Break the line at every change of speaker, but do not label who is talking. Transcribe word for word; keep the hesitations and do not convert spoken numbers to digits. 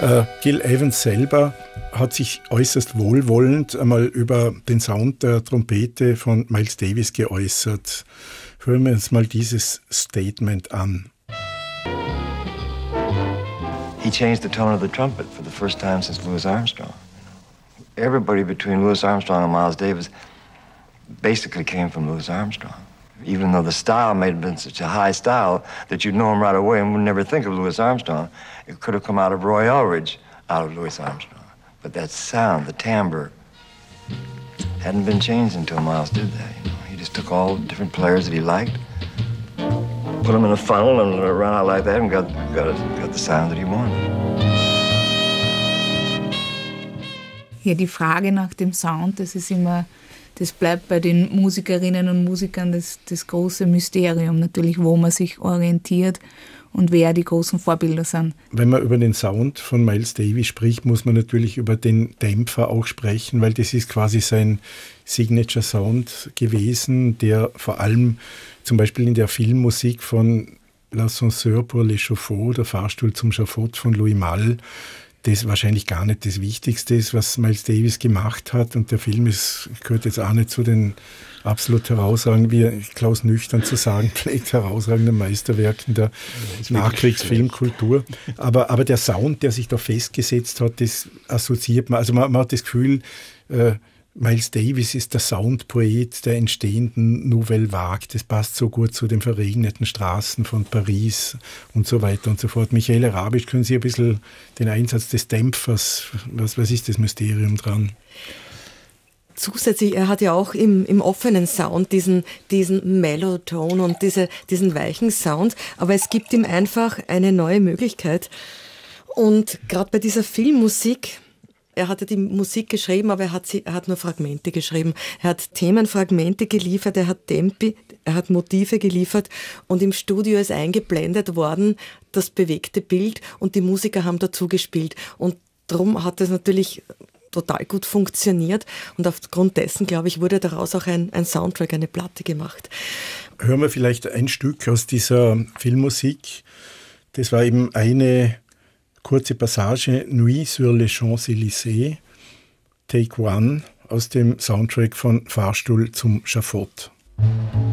Äh, Gil Evans selber hat sich äußerst wohlwollend einmal über den Sound der Trompete von Miles Davis geäußert. Hören wir uns mal dieses Statement an.
He changed the tone of the trumpet for the first time since Louis Armstrong. Everybody between Louis Armstrong and Miles Davis basically came from Louis Armstrong. Even though the style may have been such a high style that you'd know him right away and would never think of Louis Armstrong, it could have come out of Roy Eldridge, out of Louis Armstrong. But that sound, the timbre, hadn't been changed until Miles did that. You know? He just took all the different players that he liked, put them in a funnel and let it run out like that and got, got, got the sound that he wanted.
Ja, die Frage nach dem Sound, das ist immer, das bleibt bei den Musikerinnen und Musikern das, das große Mysterium natürlich, wo man sich orientiert und wer die großen Vorbilder sind.
Wenn man über den Sound von Miles Davis spricht, muss man natürlich über den Dämpfer auch sprechen, weil das ist quasi sein Signature-Sound gewesen, der vor allem zum Beispiel in der Filmmusik von L'Ascenseur pour l'Échafaud, der Fahrstuhl zum Schafott von Louis Malle, das wahrscheinlich gar nicht das Wichtigste ist, was Miles Davis gemacht hat. Und der Film ist, gehört jetzt auch nicht zu den absolut herausragenden, wie Klaus Nüchtern zu sagen pflegt, herausragenden Meisterwerken der Nachkriegsfilmkultur. Aber, aber der Sound, der sich da festgesetzt hat, das assoziiert man. Also man, man hat das Gefühl, äh, Miles Davis ist der Soundpoet der entstehenden Nouvelle Vague. Das passt so gut zu den verregneten Straßen von Paris und so weiter und so fort. Michael Arabisch, können Sie ein bisschen den Einsatz des Dämpfers, was, was ist das Mysterium dran?
Zusätzlich, er hat ja auch im, im offenen Sound diesen, diesen Mellow-Ton und diese, diesen weichen Sound, aber es gibt ihm einfach eine neue Möglichkeit. Und gerade bei dieser Filmmusik, er hatte die Musik geschrieben, aber er hat, sie, er hat nur Fragmente geschrieben. Er hat Themenfragmente geliefert, er hat Tempi, er hat Motive geliefert und im Studio ist eingeblendet worden das bewegte Bild und die Musiker haben dazu gespielt. Und darum hat es natürlich total gut funktioniert und aufgrund dessen, glaube ich, wurde daraus auch ein, ein Soundtrack, eine Platte gemacht.
Hören wir vielleicht ein Stück aus dieser Filmmusik. Das war eben eine kurze Passage, Nuit sur les Champs-Élysées, Take One, aus dem Soundtrack von Fahrstuhl zum Schafott.